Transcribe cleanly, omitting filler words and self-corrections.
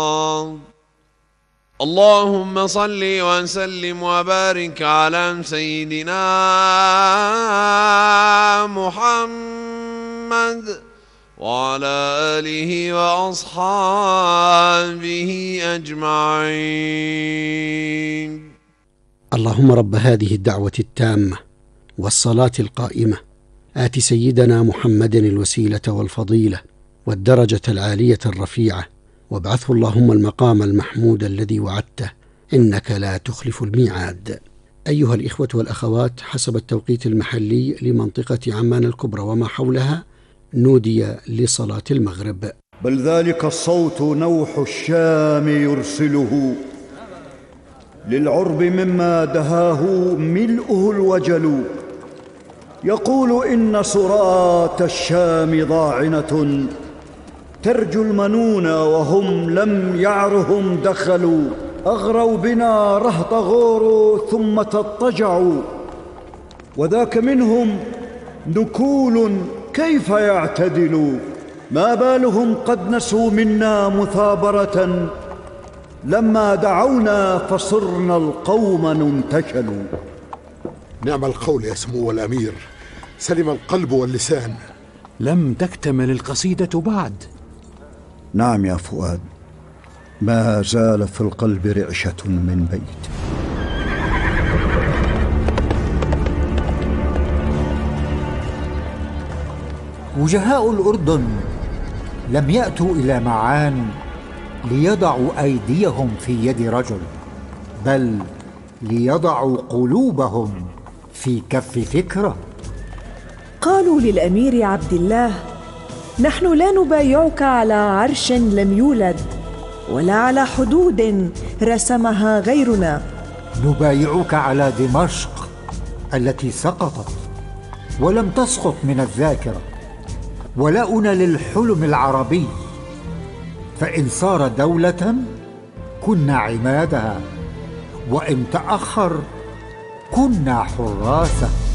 اللهم صل وسلم وبارك على سيدنا محمد وعلى آله وأصحابه أجمعين. اللهم رب هذه الدعوة التامة والصلاة القائمة آت سيدنا محمد الوسيلة والفضيلة والدرجة العالية الرفيعة، وابعثه اللهم المقام المحمود الذي وعدته، إنك لا تخلف الميعاد. أيها الإخوة والأخوات، حسب التوقيت المحلي لمنطقة عمان الكبرى وما حولها نودي لصلاة المغرب. بل ذلك الصوت نوح الشام يرسله للعرب مما دهاه ملؤه الوجل، يقول إن سرات الشام ضاعنة ترجو المنون وهم لم يعرهم دخلوا، أغروا بنا رهط غور ثم تضطجعوا، وذاك منهم نكول كيف يعتدلوا، ما بالهم قد نسوا منا مثابرة لما دعونا فصرنا القوم ننتشلوا. نعم القول يا سمو الأمير، سلم القلب واللسان. لم تكتمل القصيدة بعد. نعم يا فؤاد، ما زال في القلب رعشة من بيت. وجهاء الأردن لم يأتوا إلى معان ليضعوا أيديهم في يد رجل، بل ليضعوا قلوبهم في كف فكرة. قالوا للأمير عبد الله: نحن لا نبايعك على عرش لم يولد ولا على حدود رسمها غيرنا، نبايعك على دمشق التي سقطت ولم تسقط من الذاكرة، ولاؤنا للحلم العربي، فإن صار دولة كنا عمادها، وإن تأخر كنا حراسه.